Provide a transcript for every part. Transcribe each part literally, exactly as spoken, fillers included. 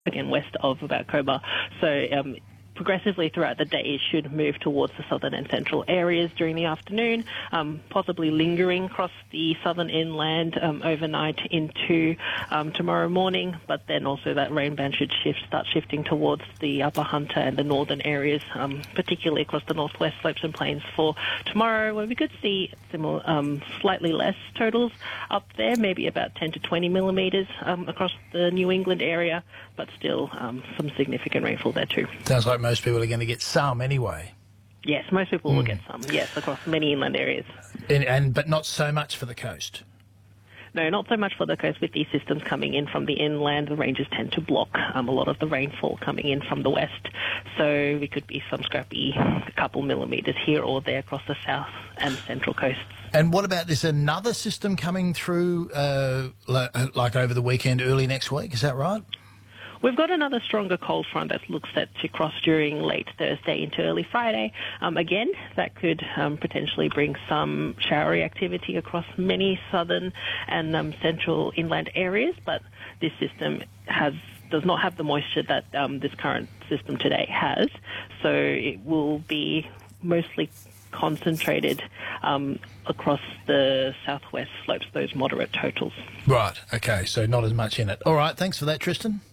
again, west of about Cobar. So um, progressively throughout the day, it should move towards the southern and central areas during the afternoon, um, possibly lingering across the southern inland um, overnight into um, tomorrow morning, but then also that rain band should shift, start shifting towards the upper Hunter and the northern areas, um, particularly across the northwest slopes and plains for tomorrow, where we could see similar, um, slightly less totals up there, maybe about ten to twenty millimetres um, across the New England area, but still um, some significant rainfall there too. Sounds like most people are going to get some anyway. Yes, most people mm. will get some, yes, across many inland areas. And, and But not so much for the coast? No, not so much for the coast. With these systems coming in from the inland, the ranges tend to block um, a lot of the rainfall coming in from the west. So we could be some scrappy couple millimetres here or there across the south and central coasts. And what about this another system coming through uh, like over the weekend, early next week? Is that right? We've got another stronger cold front that looks set to cross during late Thursday into early Friday. Um, again, that could um, potentially bring some showery activity across many southern and um, central inland areas, but this system has does not have the moisture that um, this current system today has, so it will be mostly concentrated um, across the southwest slopes, those moderate totals. Right, okay, so not as much in it. All right, thanks for that, Tristan.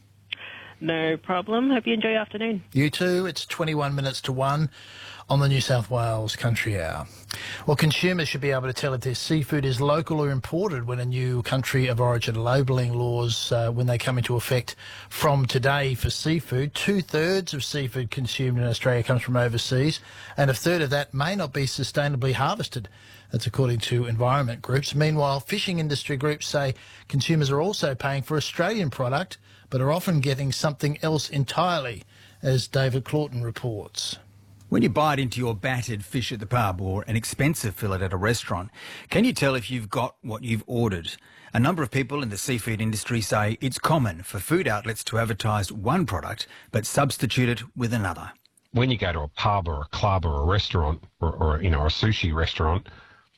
No problem. Hope you enjoy your afternoon. You too. It's twenty-one minutes to one on the New South Wales Country Hour. Well, consumers should be able to tell if their seafood is local or imported when a new country of origin labelling laws, uh, when they come into effect from today for seafood. Two-thirds of seafood consumed in Australia comes from overseas, and a third of that may not be sustainably harvested. That's according to environment groups. Meanwhile, fishing industry groups say consumers are also paying for Australian product, but are often getting something else entirely, as David Claughton reports. When you bite into your battered fish at the pub or an expensive fillet at a restaurant, can you tell if you've got what you've ordered? A number of people in the seafood industry say it's common for food outlets to advertise one product but substitute it with another. When you go to a pub or a club or a restaurant or, or you know, a sushi restaurant,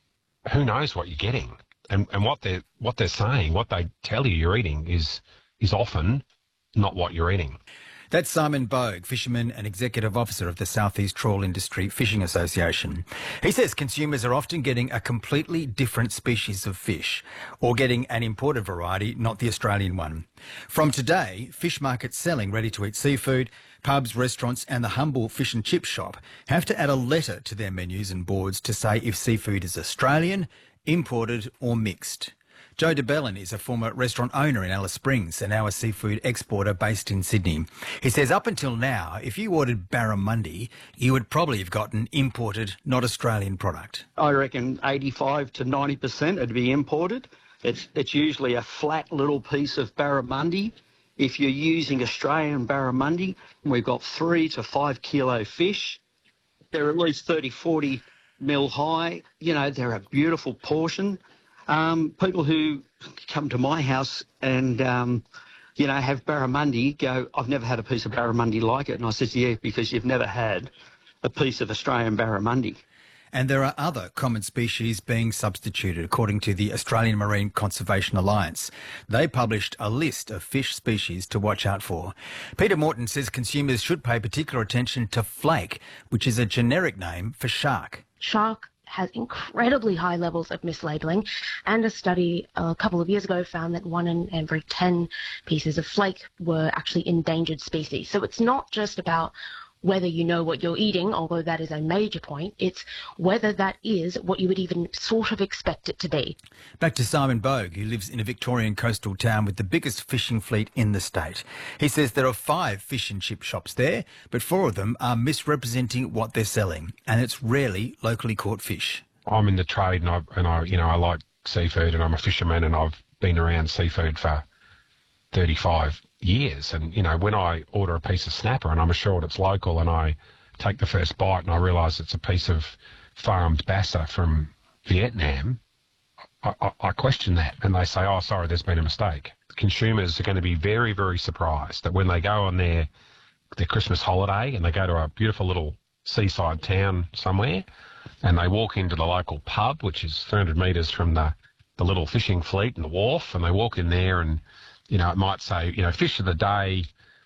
who knows what you're getting? And, and what they're, what they're saying, what they tell you you're eating is... is often not what you're eating. That's Simon Bogue, fisherman and executive officer of the South East Trawl Industry Fishing Association. He says consumers are often getting a completely different species of fish or getting an imported variety, not the Australian one. From today, fish markets selling ready-to-eat seafood, pubs, restaurants and the humble fish and chip shop have to add a letter to their menus and boards to say if seafood is Australian, imported or mixed. Joe DeBellin is a former restaurant owner in Alice Springs and now a seafood exporter based in Sydney. He says up until now, if you ordered barramundi, you would probably have gotten imported, not Australian product. I reckon eighty-five to ninety percent would be imported. It's, it's usually a flat little piece of barramundi. If you're using Australian barramundi, we've got three to five kilo fish. They're at least thirty, forty mil high. You know, they're a beautiful portion. Um, people who come to my house and, um, you know, have barramundi go, I've never had a piece of barramundi like it. And I says, yeah, because you've never had a piece of Australian barramundi. And there are other common species being substituted, according to the Australian Marine Conservation Alliance. They published a list of fish species to watch out for. Peter Morton says consumers should pay particular attention to flake, which is a generic name for shark. Shark has incredibly high levels of mislabeling, and a study a couple of years ago found that one in every ten pieces of flake were actually endangered species. So it's not just about whether you know what you're eating, although that is a major point, it's whether that is what you would even sort of expect it to be. Back to Simon Bogue, who lives in a Victorian coastal town with the biggest fishing fleet in the state. He says there are five fish and chip shops there, but four of them are misrepresenting what they're selling, and it's rarely locally caught fish. I'm in the trade and I, and I, you know, I like seafood and I'm a fisherman and I've been around seafood for thirty-five years, and you know, when I order a piece of snapper and I'm assured it's local and I take the first bite and I realise it's a piece of farmed bassa from Vietnam, I, I, I question that, and they say, oh sorry, there's been a mistake. Consumers are going to be very, very surprised that when they go on their their Christmas holiday and they go to a beautiful little seaside town somewhere and they walk into the local pub, which is three hundred metres from the, the little fishing fleet and the wharf, and they walk in there and you know, it might say, you know, fish of the day,